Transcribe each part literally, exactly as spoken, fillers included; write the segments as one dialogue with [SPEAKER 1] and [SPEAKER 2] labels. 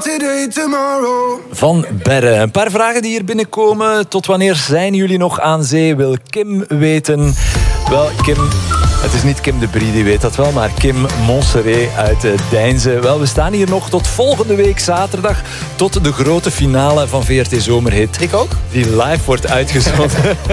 [SPEAKER 1] today, tomorrow.
[SPEAKER 2] Van Berre. Een paar vragen die hier binnenkomen. Tot wanneer zijn jullie nog aan zee? Wil Kim weten. Wel, Kim... Het is niet Kim de Brie, die weet dat wel, maar Kim Montserrat uit Deinze. Wel, we staan hier nog tot volgende week zaterdag, tot de grote finale van V R T Zomerhit.
[SPEAKER 3] Ik ook?
[SPEAKER 2] Die live wordt uitgezonden.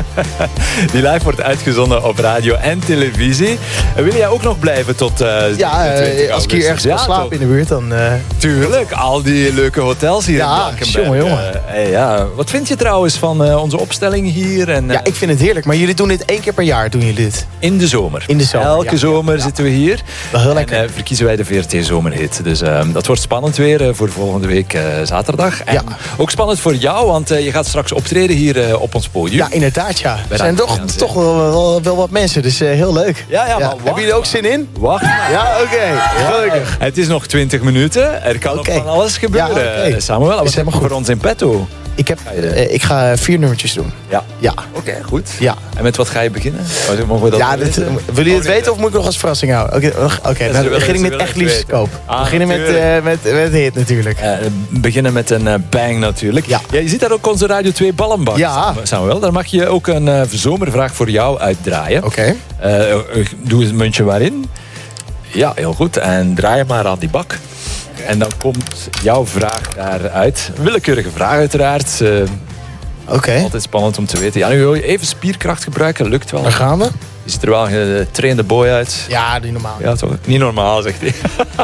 [SPEAKER 2] Die live wordt uitgezonden op radio en televisie. En wil jij ook nog blijven tot uh,
[SPEAKER 3] ja, uh, als ik hier ergens ja, kan slapen in de buurt, dan... Uh...
[SPEAKER 2] Tuurlijk, al die leuke hotels hier
[SPEAKER 3] ja, in Blankenberg. Jongen, jongen.
[SPEAKER 2] Uh, hey, ja. Wat vind je trouwens van uh, onze opstelling hier? En, uh...
[SPEAKER 3] Ja, ik vind het heerlijk, maar jullie doen dit één keer per jaar, doen jullie dit?
[SPEAKER 2] In de zomer.
[SPEAKER 3] In de zomer.
[SPEAKER 2] Elke
[SPEAKER 3] ja,
[SPEAKER 2] zomer
[SPEAKER 3] ja.
[SPEAKER 2] zitten we hier.
[SPEAKER 3] Wel heel lekker.
[SPEAKER 2] En uh, verkiezen wij de V R T Zomerhit. Dus uh, dat wordt spannend weer uh, voor volgende week uh, zaterdag. En
[SPEAKER 3] ja.
[SPEAKER 2] ook spannend voor jou, want uh, je gaat straks optreden hier uh, op ons podium.
[SPEAKER 3] Ja, inderdaad, ja. Er zijn toch, toch wel, wel, wel wat mensen, dus uh, heel leuk.
[SPEAKER 2] Ja, ja, maar
[SPEAKER 3] ja. Hebben jullie er ook zin in?
[SPEAKER 2] Wacht.
[SPEAKER 3] Ja, oké. Okay. Gelukkig.
[SPEAKER 2] Het is nog twintig minuten. Er kan okay. nog van alles gebeuren. Ja, okay. Samuel, wat heb je voor ons in petto?
[SPEAKER 3] Ik, heb, uh, ik ga vier nummertjes doen.
[SPEAKER 2] Ja.
[SPEAKER 3] ja.
[SPEAKER 2] Oké, okay, goed.
[SPEAKER 3] Ja.
[SPEAKER 2] En met wat ga je beginnen? Mogen we dat
[SPEAKER 3] ja, dit, willen jullie het weten of moet ik nog als verrassing houden? Oké, okay, okay, dan begin ik met Echt Liefdeskoop. Ah, beginnen met, uh, met, met hit natuurlijk. Uh,
[SPEAKER 2] beginnen met een uh, bang natuurlijk.
[SPEAKER 3] Ja.
[SPEAKER 2] Ja, je ziet daar ook onze Radio twee ballenbak.
[SPEAKER 3] Ja.
[SPEAKER 2] Samuel, daar mag je ook een uh, zomervraag voor jou uitdraaien.
[SPEAKER 3] Oké.
[SPEAKER 2] Okay. Uh, doe het muntje maar in. Ja, heel goed. En draai je maar aan die bak. En dan komt jouw vraag daaruit. Een willekeurige vraag uiteraard. Uh,
[SPEAKER 3] Oké. Okay.
[SPEAKER 2] Altijd spannend om te weten. Ja, nu wil je even spierkracht gebruiken. Lukt wel.
[SPEAKER 3] Daar gaan we.
[SPEAKER 2] Je ziet er wel een getrainde boy uit.
[SPEAKER 3] Ja, niet normaal.
[SPEAKER 2] Ja, toch? Niet normaal, zegt hij.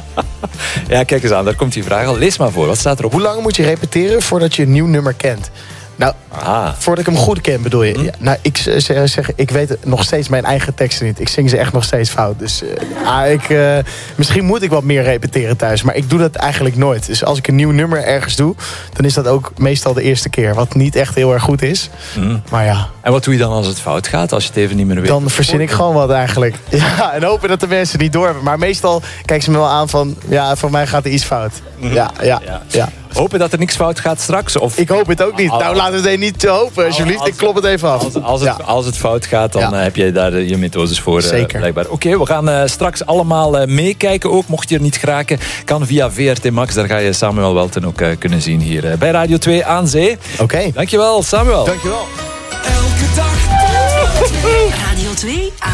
[SPEAKER 2] Ja, kijk eens aan. Daar komt die vraag al. Lees maar voor. Wat staat erop?
[SPEAKER 3] Hoe lang moet je repeteren voordat je een nieuw nummer kent? Nou, Aha. voordat ik hem goed ken, bedoel je? Hm? Ja, nou, ik zeg, ik weet nog steeds mijn eigen teksten niet. Ik zing ze echt nog steeds fout. Dus uh, ah, ik, uh, misschien moet ik wat meer repeteren thuis. Maar ik doe dat eigenlijk nooit. Dus als ik een nieuw nummer ergens doe, dan is dat ook meestal de eerste keer. Wat niet echt heel erg goed is. Hm. Maar ja.
[SPEAKER 2] En wat doe je dan als het fout gaat? Als je het even niet meer weet?
[SPEAKER 3] Dan verzin ik gewoon wat eigenlijk. Ja, en hopen dat de mensen niet door hebben. Maar meestal kijken ze me wel aan van... Ja, voor mij gaat er iets fout. Hm. Ja, ja, ja, ja.
[SPEAKER 2] Hopen dat er niks fout gaat straks? Of...
[SPEAKER 3] Ik hoop het ook niet. Al, nou, laten we het niet te hopen, alsjeblieft. Als, ik klop het even af.
[SPEAKER 2] Als, als, het, ja. als het fout gaat, dan ja. heb jij daar uh, je methodes voor.
[SPEAKER 3] Zeker.
[SPEAKER 2] Uh, blijkbaar. Oké, okay, we gaan uh, straks allemaal uh, meekijken ook. Mocht je er niet geraken, kan via V R T Max. Daar ga je Samuel Welten ook uh, kunnen zien hier uh, bij Radio twee aan zee.
[SPEAKER 3] Oké. Okay.
[SPEAKER 2] Dankjewel, Samuel.
[SPEAKER 3] Dankjewel.
[SPEAKER 1] Elke dag.
[SPEAKER 4] Radio twee aan